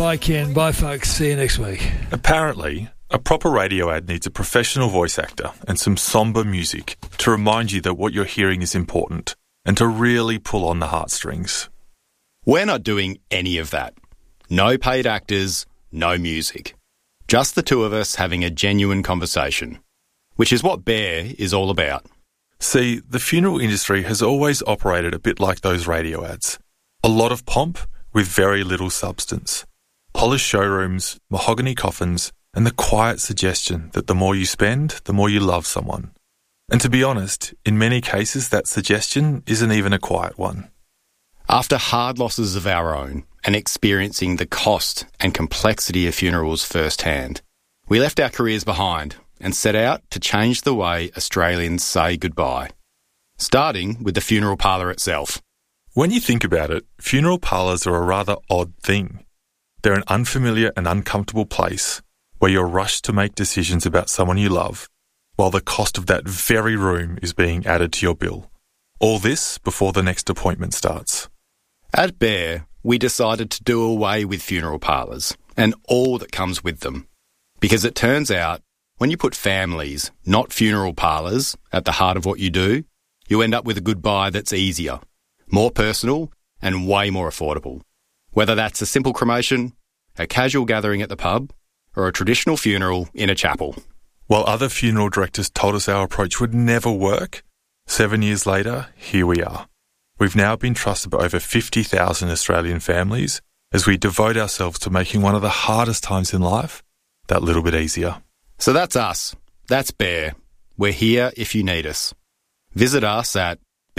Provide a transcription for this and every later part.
Bye, Ken. Bye, folks. See you next week. Apparently, a proper radio ad needs a professional voice actor and some sombre music to remind you that what you're hearing is important and to really pull on the heartstrings. We're not doing any of that. No paid actors, no music. Just the two of us having a genuine conversation, which is what Bear is all about. See, the funeral industry has always operated a bit like those radio ads. A lot of pomp with very little substance. Polished showrooms, mahogany coffins, and the quiet suggestion that the more you spend, the more you love someone. And to be honest, in many cases that suggestion isn't even a quiet one. After hard losses of our own and experiencing the cost and complexity of funerals firsthand, we left our careers behind and set out to change the way Australians say goodbye, starting with the funeral parlour itself. When you think about it, funeral parlours are a rather odd thing. They're an unfamiliar and uncomfortable place where you're rushed to make decisions about someone you love, while the cost of that very room is being added to your bill. All this before the next appointment starts. At Bear, we decided to do away with funeral parlours and all that comes with them. Because it turns out, when you put families, not funeral parlours, at the heart of what you do, you end up with a goodbye that's easier, more personal and way more affordable. Whether that's a simple cremation, a casual gathering at the pub, or a traditional funeral in a chapel. While other funeral directors told us our approach would never work, 7 years later, here we are. We've now been trusted by over 50,000 Australian families as we devote ourselves to making one of the hardest times in life that little bit easier. So that's us. That's Bear. We're here if you need us. Visit us at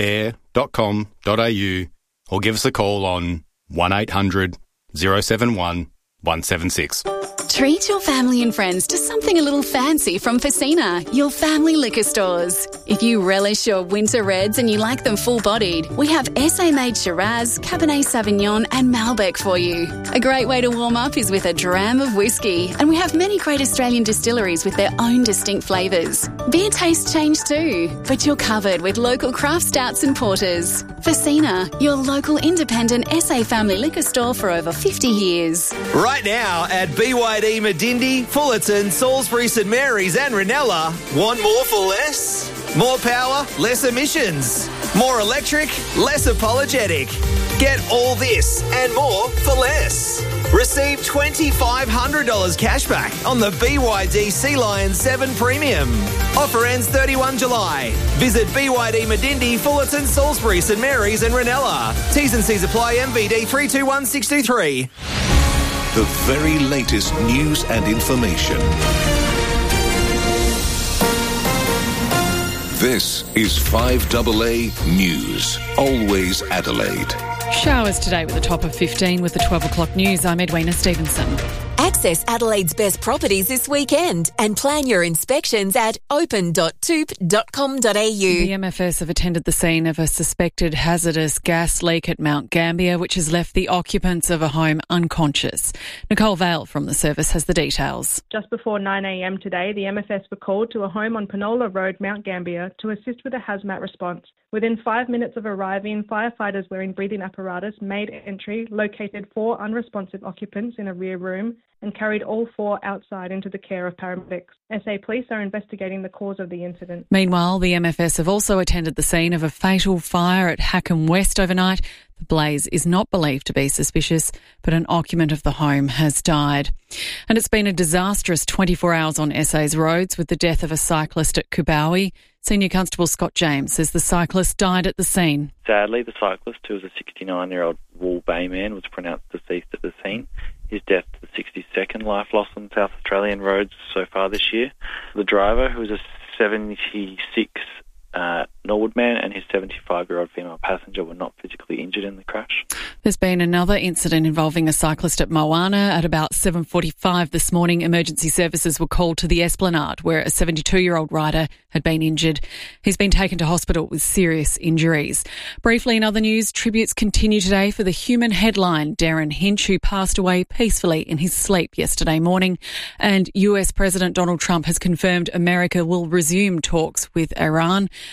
bear.com.au or give us a call on 1800 071 176. Treat your family and friends to something a little fancy from Facina, your family liquor stores. If you relish your winter reds and you like them full-bodied, we have SA-made Shiraz, Cabernet Sauvignon and Malbec for you. A great way to warm up is with a dram of whiskey, and we have many great Australian distilleries with their own distinct flavours. Beer tastes change too, but you're covered with local craft stouts and porters. Facina, your local independent SA family liquor store for over 50 years. Right now at BYD Medindi, Fullerton, Salisbury, St Mary's and Ranella. Want more for less? More power, less emissions. More electric, less apologetic. Get all this and more for less. Receive $2,500 cash back on the BYD Sea Lion 7 Premium. Offer ends 31 July. Visit BYD Medindi, Fullerton, Salisbury, St Mary's and Ranella. T's and C's apply. MVD 321623. The very latest news and information. This is 5AA News. Always Adelaide. Showers today with a top of 15 with the 12 o'clock news. I'm Edwina Stevenson. Access Adelaide's best properties this weekend and plan your inspections at open.toop.com.au. The MFS have attended the scene of a suspected hazardous gas leak at Mount Gambier, which has left the occupants of a home unconscious. Nicole Vale from the service has the details. Just before 9 a.m. today, the MFS were called to a home on Penola Road, Mount Gambier, to assist with a hazmat response. Within 5 minutes of arriving, firefighters wearing breathing apparatus made entry, located 4 unresponsive occupants in a rear room, and carried all 4 outside into the care of paramedics. SA Police are investigating the cause of the incident. Meanwhile, the MFS have also attended the scene of a fatal fire at Hackham West overnight. The blaze is not believed to be suspicious, but an occupant of the home has died. And it's been a disastrous 24 hours on SA's roads with the death of a cyclist at Kubawi. Senior Constable Scott James says the cyclist died at the scene. Sadly, the cyclist, who was a 69-year-old Wool Bay man, was pronounced deceased at the scene. His death, the 62nd life loss on South Australian roads so far this year. The driver, who was a 76 Norwood man, and his 75-year-old female passenger were not physically injured in the crash. There's been another incident involving a cyclist at Moana at about 7:45 this morning. Emergency services were called to the Esplanade, where a 72-year-old rider had been injured. He's been taken to hospital with serious injuries. Briefly, in other news, tributes continue today for the human headline Darren Hinch, who passed away peacefully in his sleep yesterday morning. And US President Donald Trump has confirmed America will resume talks with Iran, but maintain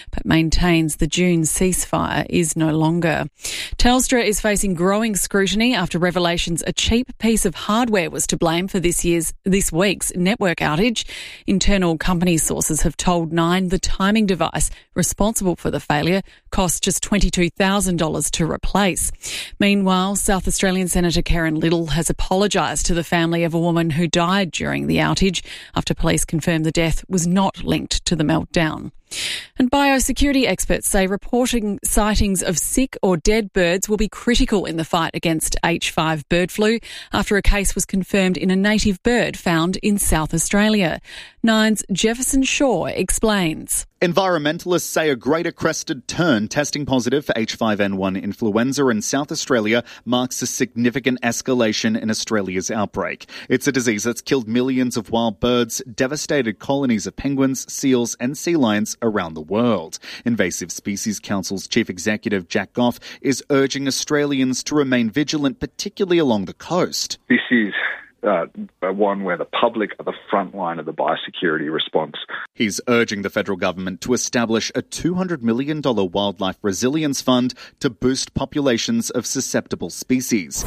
maintains the June ceasefire is no longer. Telstra is facing growing scrutiny after revelations a cheap piece of hardware was to blame for this week's network outage. Internal company sources have told Nine the timing device responsible for the failure cost just $22,000 to replace. Meanwhile, South Australian Senator Karen Little has apologised to the family of a woman who died during the outage after police confirmed the death was not linked to the meltdown. And biosecurity experts say reporting sightings of sick or dead birds will be critical in the fight against H5 bird flu after a case was confirmed in a native bird found in South Australia. Nine's Jefferson Shaw explains. Environmentalists say a greater crested tern testing positive for H5N1 influenza in South Australia marks a significant escalation in Australia's outbreak. It's a disease that's killed millions of wild birds, devastated colonies of penguins, seals and sea lions around the world. Invasive Species Council's Chief Executive Jack Goff is urging Australians to remain vigilant, particularly along the coast. This is one where the public are the front line of the biosecurity response. He's urging the federal government to establish a $200 million wildlife resilience fund to boost populations of susceptible species.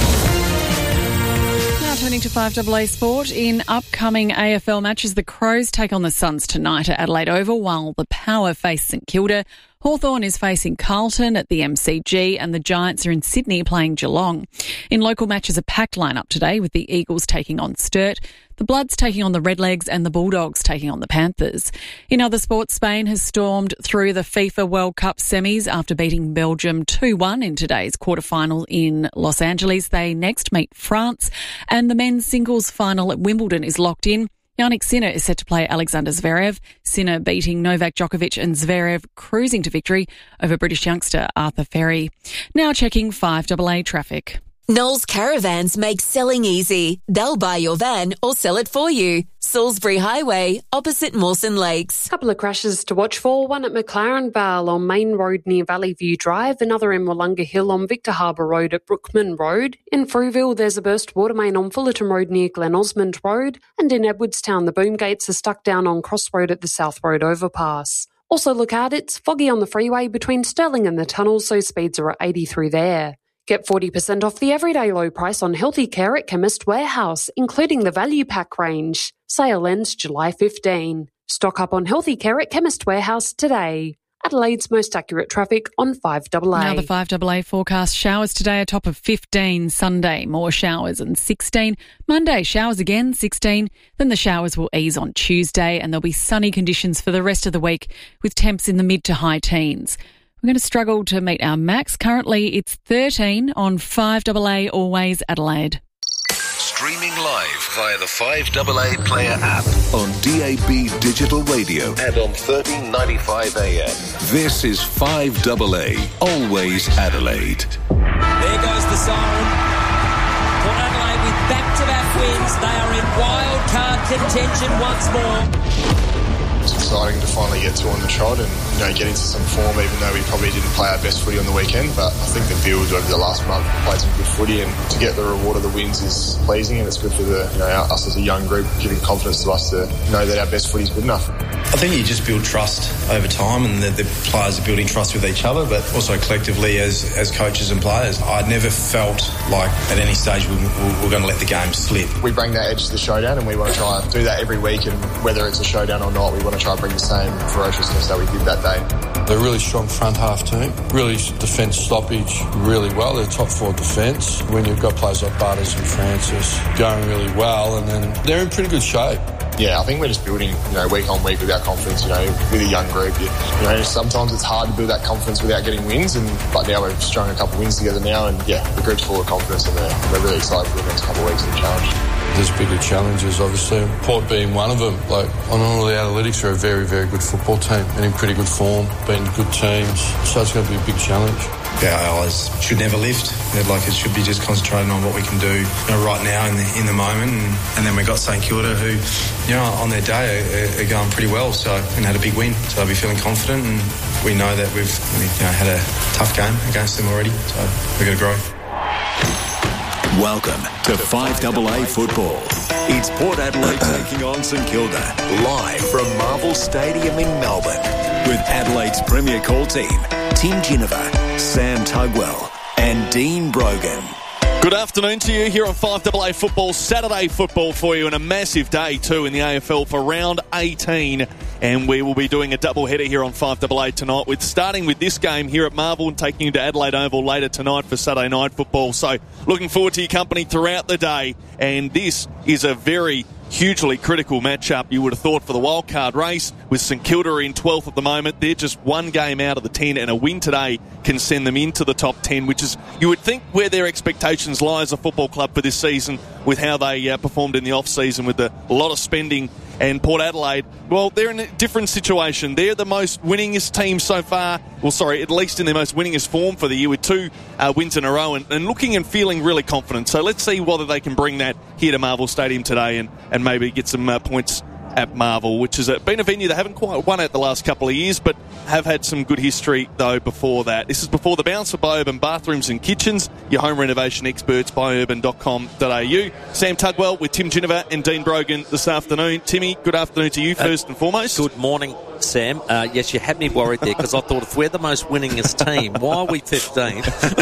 Now turning to 5AA Sport. In upcoming AFL matches, the Crows take on the Suns tonight at Adelaide Oval, while the Power face St Kilda. Hawthorn is facing Carlton at the MCG and the Giants are in Sydney playing Geelong. In local matches, a packed lineup today with the Eagles taking on Sturt, the Bloods taking on the Redlegs and the Bulldogs taking on the Panthers. In other sports, Spain has stormed through the FIFA World Cup semis after beating Belgium 2-1 in today's quarterfinal in Los Angeles. They next meet France and the men's singles final at Wimbledon is locked in. Jannik Sinner is set to play Alexander Zverev. Sinner beating Novak Djokovic and Zverev cruising to victory over British youngster Arthur Ferry. Now checking 5AA traffic. Knowles Caravans make selling easy. They'll buy your van or sell it for you. Salisbury Highway, opposite Mawson Lakes. Couple of crashes to watch for. One at McLaren Vale on Main Road near Valley View Drive. Another in Willunga Hill on Victor Harbour Road at Brookman Road. In Frueville, there's a burst water main on Fullerton Road near Glen Osmond Road. And in Edwardstown, the boom gates are stuck down on Cross Road at the South Road overpass. Also look out, it's foggy on the freeway between Stirling and the tunnel, so speeds are at 80 through there. Get 40% off the everyday low price on healthy care at Chemist Warehouse, including the Value Pack range. Sale ends July 15. Stock up on healthy care at Chemist Warehouse today. Adelaide's most accurate traffic on 5AA. Now the 5AA forecast. Showers today, a top of 15. Sunday, more showers and 16. Monday, showers again, 16. Then the showers will ease on Tuesday and there'll be sunny conditions for the rest of the week with temps in the mid to high teens. We're going to struggle to meet our max. Currently, it's 13 on 5AA Always Adelaide. Streaming live via the 5AA Player app on DAB Digital Radio and on 1395 AM. This is 5AA Always Adelaide. There goes the siren. Port Adelaide with back-to-back wins. They are in wild card contention once more. It's exciting to finally get two on the trot and, get into some form, even though we probably didn't play our best footy on the weekend. But I think the build over the last month played some good footy, and to get the reward of the wins is pleasing, and it's good for us as a young group, giving confidence to us to know that our best footy is good enough. I think you just build trust over time, and the players are building trust with each other, but also collectively as coaches and players. I never felt like at any stage we're going to let the game slip. We bring that edge to the showdown, and we want to try and do that every week, and whether it's a showdown or not, we want to try and bring the same ferociousness that we did that day. They're a really strong front half team, really defence stoppage really well. They're top four defence. When you've got players like Barters and Francis going really well, and then they're in pretty good shape. Yeah, I think we're just building, week on week with our confidence, with a young group. Sometimes it's hard to build that confidence without getting wins, but now we've strung a couple of wins together now, and the group's full of confidence, and we're really excited for the next couple of weeks of the challenge. There's bigger challenges, obviously. Port being one of them. On all the analytics, they're a very, very good football team and in pretty good form, beating good teams. So it's going to be a big challenge. Our eyes should never lift. It should be just concentrating on what we can do right now in the moment. And then we've got St Kilda who, on their day are going pretty well and had a big win. So they'll be feeling confident, and we know that we've had a tough game against them already. So we've got to grow. Welcome to 5AA Football. It's Port Adelaide taking on St Kilda, live from Marvel Stadium in Melbourne. with Adelaide's Premier Call team, Tim Ginniver, Sam Tugwell and Dean Brogan. Good afternoon to you here on 5AA Football, Saturday football for you, and a massive day too in the AFL for round 18. And we will be doing a double header here on 5AA tonight, with starting with this game here at Marvel and taking you to Adelaide Oval later tonight for Saturday night football. So looking forward to your company throughout the day. And this is a very hugely critical matchup, you would have thought, for the wildcard race, with St Kilda in 12th at the moment. They're just one game out of the 10, and a win today can send them into the top 10, which is, you would think, where their expectations lie as a football club for this season, with how they performed in the off-season with a lot of spending. And Port Adelaide, well, they're in a different situation. They're the most winningest team so far. Well, sorry, at least in their most winningest form for the year, with 2 wins in a row, and looking and feeling really confident. So let's see whether they can bring that here to Marvel Stadium today and maybe get some points at Marvel, which has been a venue they haven't quite won at the last couple of years, but have had some good history, though, before that. This is before the bounce for Biourban Bathrooms and Kitchens, your home renovation experts, biourban.com.au. Sam Tugwell with Tim Ginniver and Dean Brogan this afternoon. Timmy, good afternoon to you first and foremost. Good morning, Sam. Yes, you had me worried there, because I thought, if we're the most winningest team, why are we 15?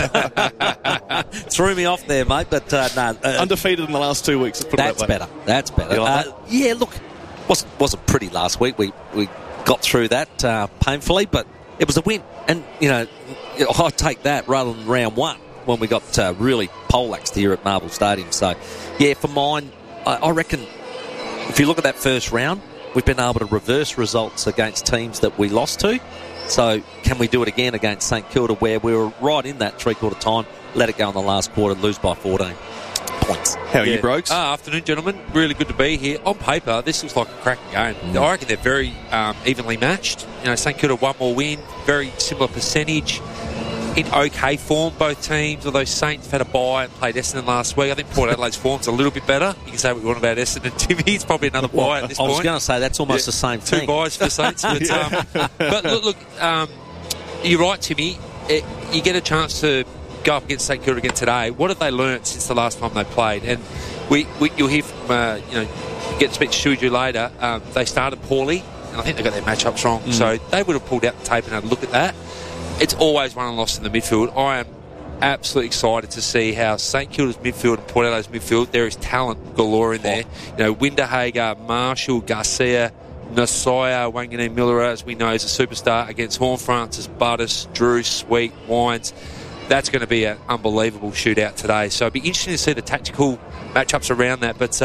Threw me off there, mate, but no. Undefeated in the last 2 weeks. That's better. That's better. Yeah, look, wasn't pretty last week. We got through that painfully, but it was a win. And, I take that rather than round 1 when we got really poleaxed here at Marvel Stadium. So, yeah, for mine, I reckon if you look at that first round, we've been able to reverse results against teams that we lost to. So can we do it again against St Kilda, where we were right in that three-quarter time, let it go in the last quarter, lose by 14 points. How are you, Brogues? Afternoon, gentlemen. Really good to be here. On paper, this looks like a cracking game. I reckon they're very evenly matched. St Kilda, 1 more win, very similar percentage. In okay form, both teams, although Saints have had a bye and played Essendon last week. I think Port Adelaide's form's a little bit better. You can say what you want about Essendon. Timmy, it's probably another bye at this point. I was going to say, that's almost the same thing. 2 byes for Saints. But look, you're right, Timmy. You get a chance to go up against St Kilda again today. What have they learnt since the last time they played? And you'll hear from, get to speak to Shuju later. They started poorly, and I think they got their matchups wrong. So they would have pulled out the tape and had a look at that. It's always won and lost in the midfield. I am absolutely excited to see how St Kilda's midfield and Port Adelaide's midfield, there is talent galore in there. Winderhager, Marshall, Garcia, Nasaya, Wanganeen Miller, as we know, is a superstar against Horn Francis, Butters, Drew, Sweet, Wines. That's going to be an unbelievable shootout today. So it'll be interesting to see the tactical matchups around that. But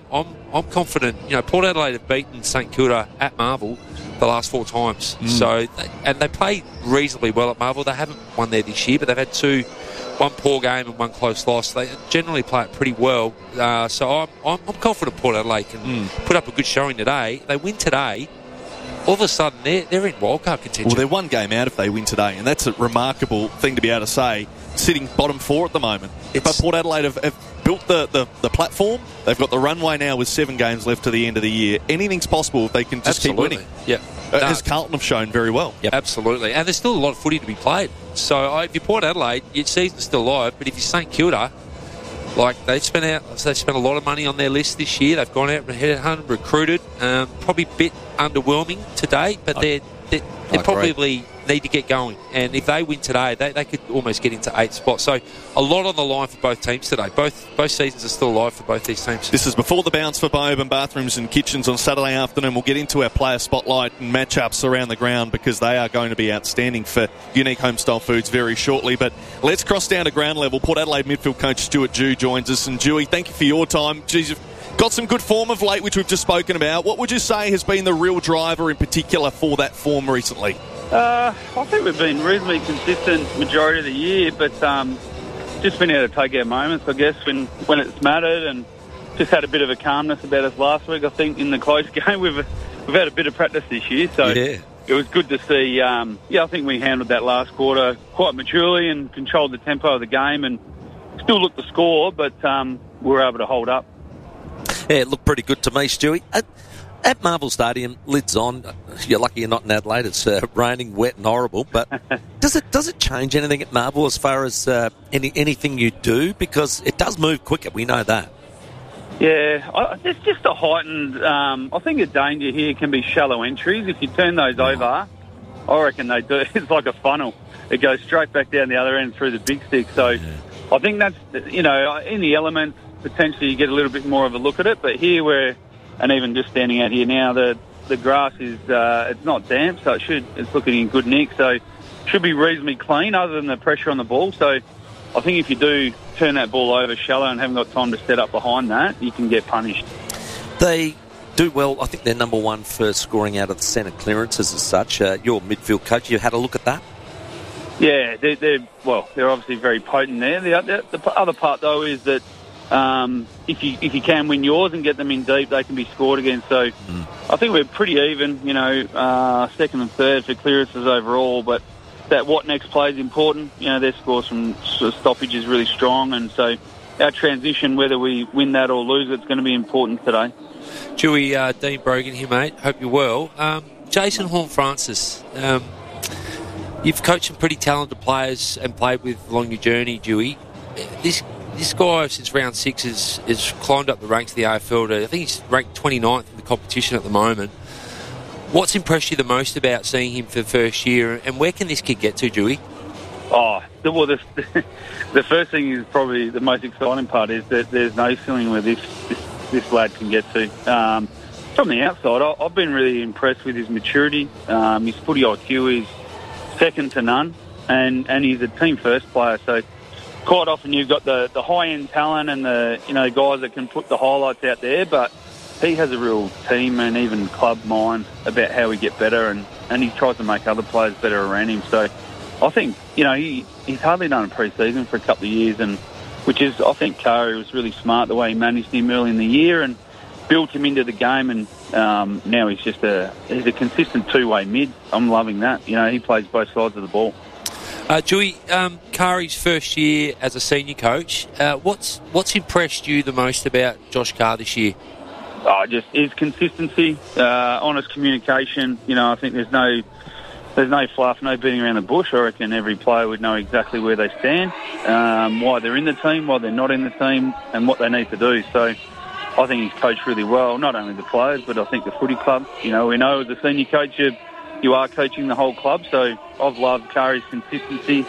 I'm confident. Port Adelaide have beaten St Kilda at Marvel the last 4 times. So they play reasonably well at Marvel. They haven't won there this year, but they've had 2, 1 poor game and 1 close loss. They generally play it pretty well. So I'm confident Port Adelaide can put up a good showing today. They win today, all of a sudden they're in wildcard contention. Well, they're 1 game out if they win today, and that's a remarkable thing to be able to say, sitting bottom 4 at the moment. But Port Adelaide have built the platform. They've got the runway now with 7 games left to the end of the year. Anything's possible if they can just keep winning. Yeah. As Carlton have shown very well. Yep. Absolutely. And there's still a lot of footy to be played. So if you're Port Adelaide, your season's still alive. But if you're St Kilda, they've spent a lot of money on their list this year. They've gone out and recruited. Probably a bit underwhelming today, but they probably need to get going. And if they win today, they could almost get into 8th spot. So a lot on the line for both teams today. Both seasons are still alive for both these teams. This is before the bounce for Biourban Bathrooms and Kitchens on Saturday afternoon. We'll get into our player spotlight and matchups around the ground, because they are going to be outstanding for Unique Homestyle Foods very shortly. But let's cross down to ground level. Port Adelaide midfield coach Stuart Dew joins us. And Dewey, thank you for your time. Jeez, you've got some good form of late, which we've just spoken about. What would you say has been the real driver in particular for that form recently? I think we've been reasonably consistent majority of the year, but just been able to take our moments, I guess, when it's mattered, and just had a bit of a calmness about us last week. I think in the close game we've had a bit of practice this year, so it was good to see. I think we handled that last quarter quite maturely and controlled the tempo of the game, and still looked to score, but we were able to hold up. Yeah, it looked pretty good to me, Stewie. At Marvel Stadium, lids on. You're lucky you're not in Adelaide. It's raining, wet and horrible. But does it change anything at Marvel as far as anything you do? Because it does move quicker. We know that. Yeah, it's just a heightened... I think a danger here can be shallow entries. If you turn those over, I reckon they do. It's like a funnel. It goes straight back down the other end through the big stick. So I think that's, in the elements, potentially you get a little bit more of a look at it. But here and even just standing out here now, the grass is it's not damp, so it's looking in good nick. So it should be reasonably clean other than the pressure on the ball. So I think if you do turn that ball over shallow and haven't got time to set up behind that, you can get punished. They do well. I think they're number one for scoring out of the centre clearances as such. Your midfield coach, you had a look at that? Yeah, they're obviously very potent there. The other part, though, is that if you can win yours and get them in deep, they can be scored against. So I think we're pretty even, second and third for clearances overall. But that what next play is important. Their scores from stoppage is really strong. And so our transition, whether we win that or lose, it's going to be important today. Dewey, Dean Brogan here, mate. Hope you're well. Jason Horne-Francis, you've coached some pretty talented players and played with along your journey, Dewey. This guy, since round 6, has climbed up the ranks of the AFL. I think he's ranked 29th in the competition at the moment. What's impressed you the most about seeing him for the first year, and where can this kid get to, Dewey? Oh, well, the first thing is probably the most exciting part is that there's no ceiling where this lad can get to. From the outside, I've been really impressed with his maturity. His footy IQ is second to none, and he's a team first player. So quite often you've got the high end talent and the guys that can put the highlights out there, but he has a real team and even club mind about how we get better, and he tries to make other players better around him. So I think he's hardly done a pre-season for a couple of years, and which is, I think Kari was really smart the way he managed him early in the year and built him into the game, and now he's just he's a consistent two-way mid. I'm loving that. He plays both sides of the ball. Dewey, Kari's first year as a senior coach, what's impressed you the most about Josh Carr this year? Just his consistency, honest communication. I think there's no fluff, no beating around the bush. I reckon every player would know exactly where they stand, why they're in the team, why they're not in the team, and what they need to do. So I think he's coached really well, not only the players, but I think the footy club. We know as a senior coach you are coaching the whole club, so I've loved Kari's consistency.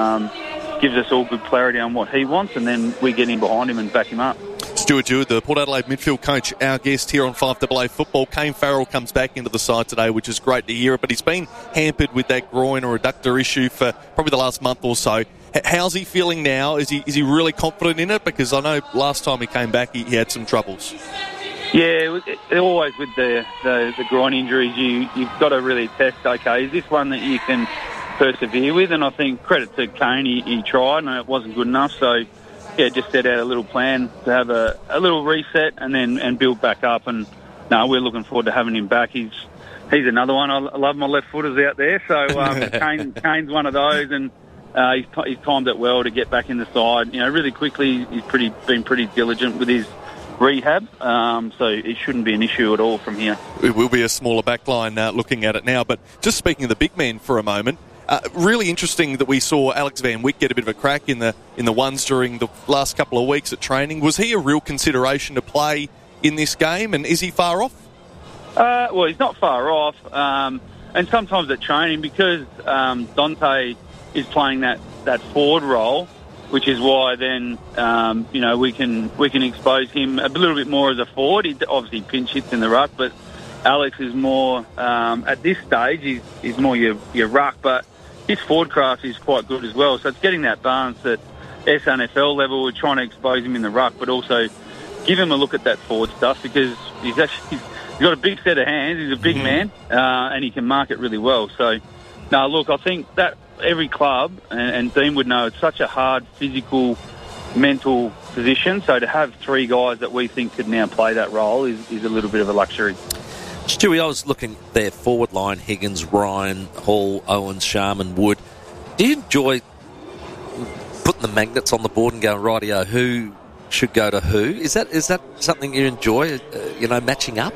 Gives us all good clarity on what he wants, and then we get in behind him and back him up. Stuart Jewett, the Port Adelaide midfield coach, our guest here on 5AA Football. Kane Farrell comes back into the side today, which is great to hear, but he's been hampered with that groin or adductor issue for probably the last month or so. How's he feeling now? Is he really confident in it? Because I know last time he came back he had some troubles. Yeah, always with the groin injuries, you've got to really test, okay, is this one that you can persevere with? And I think credit to Kane, he tried and it wasn't good enough, so yeah, just set out a little plan to have a little reset and build back up. And no, we're looking forward to having him back. He's another one. I love my left footers out there, so Kane's one of those, and he's timed it well to get back in the side. Really quickly. He's been pretty diligent with his rehab, so it shouldn't be an issue at all from here. It will be a smaller backline looking at it now, but just speaking of the big men for a moment, really interesting that we saw Alex Van Wyk get a bit of a crack in the ones during the last couple of weeks at training. Was he a real consideration to play in this game, and is he far off? Well, he's not far off, and sometimes at training, because Dante is playing that forward role, which is why then we can expose him a little bit more as a forward. He obviously pinch hits in the ruck, but Alex is more at this stage. He's more your ruck, but his forward craft is quite good as well. So it's getting that balance at SNFL level. We're trying to expose him in the ruck, but also give him a look at that forward stuff, because he's got a big set of hands. He's a big man, and he can mark it really well. So, no, look, I think that every club, and Dean would know, it's such a hard physical, mental position. So to have three guys that we think could now play that role is a little bit of a luxury. Stewie, I was looking at their forward line: Higgins, Ryan, Hall, Owens, Sharman, Wood. Do you enjoy putting the magnets on the board and going, rightio, who should go to who? Is that something you enjoy, matching up?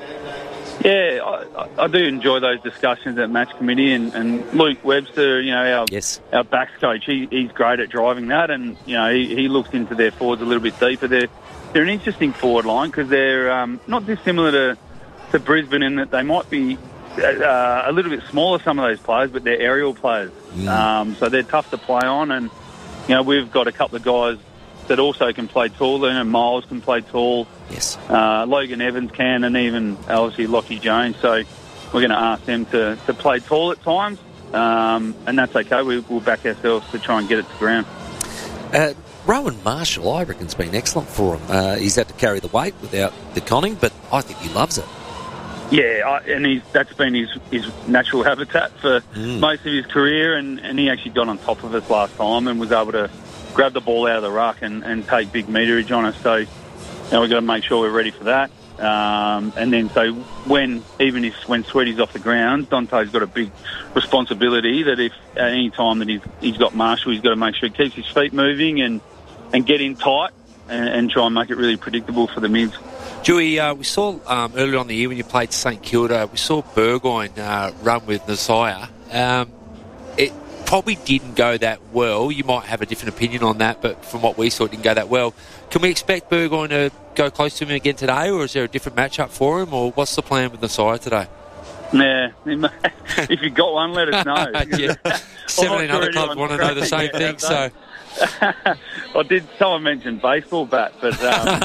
Yeah, I do enjoy those discussions at match committee, and Luke Webster, our backs coach, he's great at driving that, and he looks into their forwards a little bit deeper. They're an interesting forward line, because they're not dissimilar to Brisbane in that they might be a little bit smaller, some of those players, but they're aerial players. So they're tough to play on. And, we've got a couple of guys that also can play tall. Miles can play tall. Yes. Logan Evans can, and even, obviously, Lockie Jones. So we're going to ask them to play tall at times. And that's okay. We'll back ourselves to try and get it to ground. Rowan Marshall, I reckon, has been excellent for him. He's had to carry the weight without the conning, but I think he loves it. Yeah, and that's been his natural habitat for most of his career, and he actually got on top of us last time and was able to grab the ball out of the ruck and take big meterage on us. So we've got to make sure we're ready for that. And then so when Sweety's off the ground, Dante's got a big responsibility that if at any time that he's got Marshall, he's got to make sure he keeps his feet moving and get in tight and try and make it really predictable for the mids. Dewey, we saw earlier on in the year when you played St Kilda, we saw Burgoyne run with Nasiah. It probably didn't go that well. You might have a different opinion on that, but from what we saw, it didn't go that well. Can we expect Burgoyne to go close to him again today, or is there a different matchup for him, or what's the plan with Nasiah today? Yeah, if you've got one, let us know. Yeah. 17 other clubs want to know the same thing, so... Someone mentioned baseball bat, but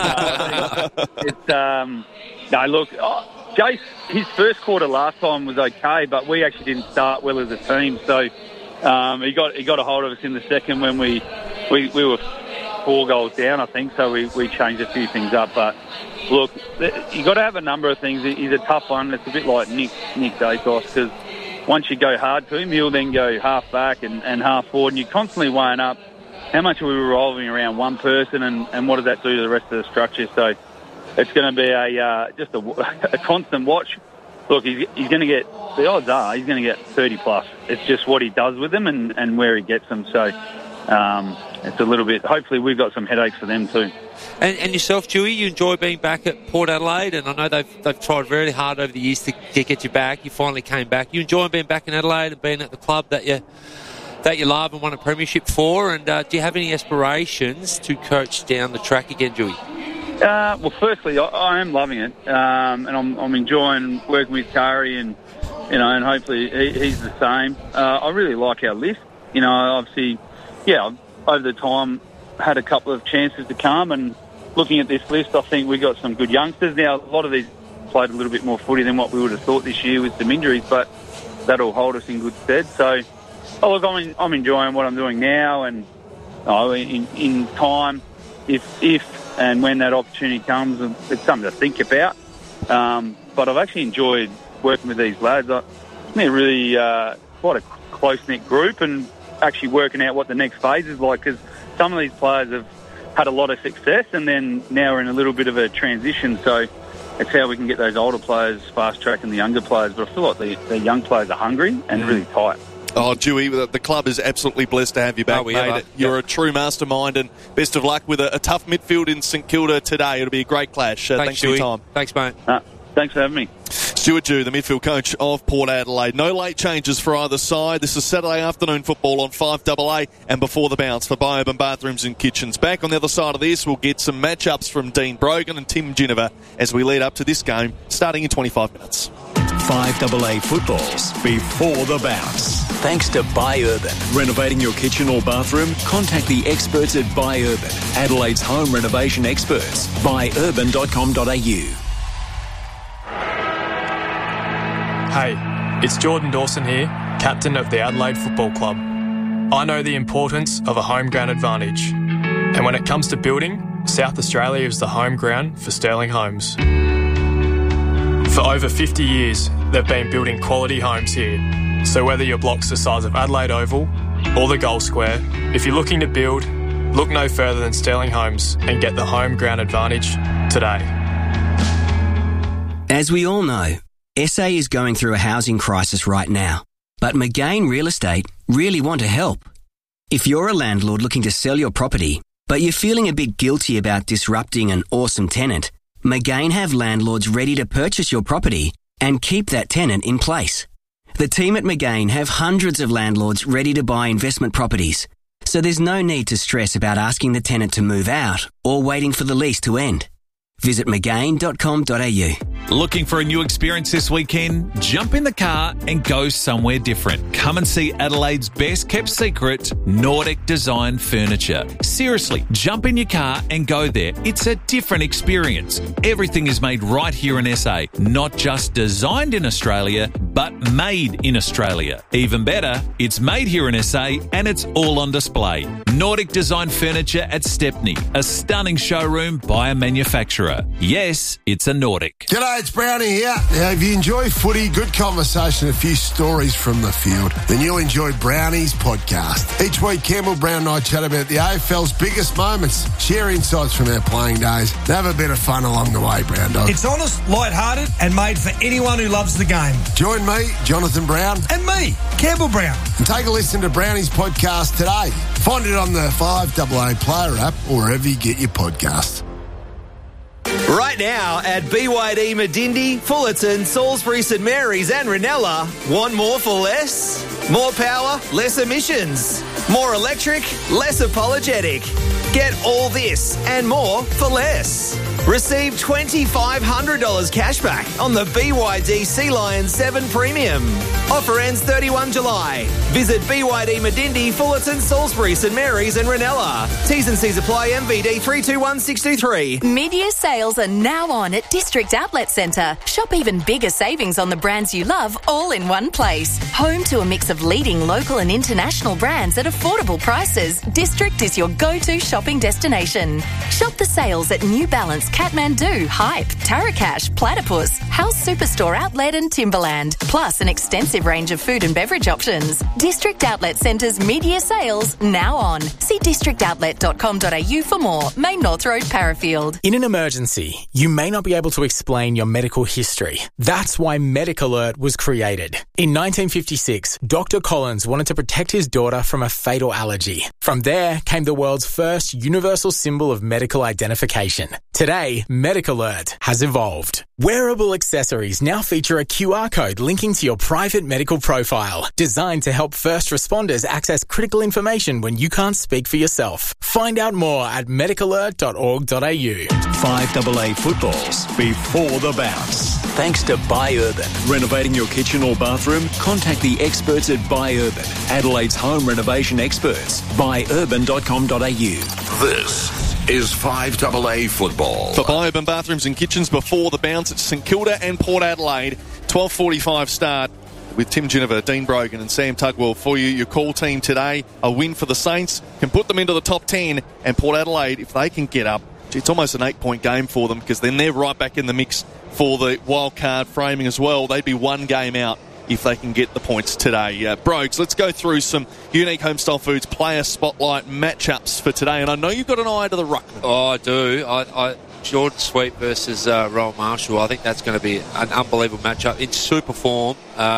Jace, his first quarter last time was okay, but we actually didn't start well as a team, so he got a hold of us in the second when we were 4 goals down, I think, so we changed a few things up. But look, you got to have a number of things. He's a tough one. It's a bit like Nick Dacos, because once you go hard to him, he'll then go half back and half forward, and you're constantly weighing up how much are we revolving around one person and what does that do to the rest of the structure. So it's going to be a constant watch. Look, he's going to get, the odds are he's going to get 30 plus. It's just what he does with them and where he gets them. So it's a little bit, hopefully we've got some headaches for them too. And yourself, Dewey, you enjoy being back at Port Adelaide, and I know they've tried very hard over the years to get you back. You finally came back. You enjoy being back in Adelaide and being at the club that you love and won a premiership for, and do you have any aspirations to coach down the track again, Dewey? Well, firstly, I am loving it, and I'm enjoying working with Kari, and and hopefully he's the same. I really like our list. Obviously, over the time had a couple of chances to come, and looking at this list, I think we got some good youngsters. Now, a lot of these played a little bit more footy than what we would have thought this year with some injuries, but that'll hold us in good stead. So. Oh, look, I'm enjoying what I'm doing now, and in time, if and when that opportunity comes, it's something to think about. But I've actually enjoyed working with these lads. It's been really quite a close-knit group, and actually working out what the next phase is like, because some of these players have had a lot of success, and then now we're in a little bit of a transition. So it's how we can get those older players fast-tracking the younger players. But I feel like the young players are hungry and really tight. Oh, Dewey, the club is absolutely blessed to have you back, mate. You're a true mastermind, and best of luck with a tough midfield in St Kilda today. It'll be a great clash. Thanks for your time. Thanks, mate. Thanks for having me. Stuart Dew, the midfield coach of Port Adelaide. No late changes for either side. This is Saturday afternoon football on 5AA and before the bounce for Bio-Urban Bathrooms and Kitchens. Back on the other side of this, we'll get some matchups from Dean Brogan and Tim Ginniver as we lead up to this game starting in 25 minutes. 5AA footballs before the bounce. Thanks to Bio-Urban. Renovating your kitchen or bathroom? Contact the experts at Bio-Urban, Adelaide's home renovation experts. buyurban.com.au. Hey, it's Jordan Dawson here, captain of the Adelaide Football Club. I know the importance of a home ground advantage. And when it comes to building, South Australia is the home ground for Sterling Homes. For over 50 years, they've been building quality homes here. So whether your block's the size of Adelaide Oval or the Gold Square, if you're looking to build, look no further than Sterling Homes and get the home ground advantage today. As we all know, SA is going through a housing crisis right now, but McGain Real Estate really want to help. If you're a landlord looking to sell your property, but you're feeling a bit guilty about disrupting an awesome tenant, McGain have landlords ready to purchase your property and keep that tenant in place. The team at McGain have hundreds of landlords ready to buy investment properties, so there's no need to stress about asking the tenant to move out or waiting for the lease to end. Visit McGain.com.au. Looking for a new experience this weekend? Jump in the car and go somewhere different. Come and see Adelaide's best kept secret, Nordic Design Furniture. Seriously, jump in your car and go there. It's a different experience. Everything is made right here in SA. Not just designed in Australia, but made in Australia. Even better, it's made here in SA and it's all on display. Nordic Design Furniture at Stepney, a stunning showroom by a manufacturer. Yes, it's a Nordic. G'day, it's Brownie here. Now, if you enjoy footy, good conversation, a few stories from the field, then you'll enjoy Brownie's podcast. Each week, Campbell Brown and I chat about the AFL's biggest moments, share insights from our playing days, and have a bit of fun along the way, Brown Dog. It's honest, light-hearted, and made for anyone who loves the game. Join me, Jonathan Brown. And me, Campbell Brown. And take a listen to Brownie's podcast today. Find it on the 5AA Player app or wherever you get your podcasts. Right now at BYD Medindi, Fullerton, Salisbury, St Mary's and Ranella, want more for less? More power, less emissions. More electric, less apologetic. Get all this and more for less. Receive $2,500 cash back on the BYD Sea Lion 7 Premium. Offer ends 31 July. Visit BYD Medindi, Fullerton, Salisbury, St Mary's and Ranella. T's and C's apply. MVD 321623. Mid-year sales are now on at District Outlet Centre. Shop even bigger savings on the brands you love all in one place. Home to a mix of leading local and international brands at affordable prices, District is your go-to shopping destination. Shop the sales at New Balance, Kathmandu, Hype, Tarakash, Platypus, House Superstore Outlet and Timberland, plus an extensive range of food and beverage options. District Outlet Centre's mid-year sales now on. See districtoutlet.com.au for more. Main North Road, Parafield. In an emergency, you may not be able to explain your medical history. That's why Medic Alert was created. In 1956, Dr. Collins wanted to protect his daughter from a fatal allergy. From there came the world's first universal symbol of medical identification. Today, Medic Alert has evolved. Wearable accessories now feature a QR code linking to your private medical profile, designed to help first responders access critical information when you can't speak for yourself. Find out more at medicalert.org.au. 5AA footballs before the bounce. Thanks to Buy Urban. Renovating your kitchen or bathroom? Contact the experts at Buy Urban, Adelaide's home renovation experts. buyurban.com.au. This is 5AA football. For Buy Urban Bathrooms and Kitchens before the bounce, it's St Kilda and Port Adelaide. 12:45 start with Tim Ginniver, Dean Brogan and Sam Tugwell for you. Your call team today, a win for the Saints, can put them into the top 10, and Port Adelaide, if they can get up, it's almost an 8-point game for them because then they're right back in the mix for the wild card framing as well. They'd be one game out if they can get the points today. Brogues, let's go through some Unique Homestyle Foods player spotlight matchups for today. And I know you've got an eye to the ruckman. Oh, I do. Jordan Sweet versus Rowan Marshall. I think that's going to be an unbelievable matchup. In super form.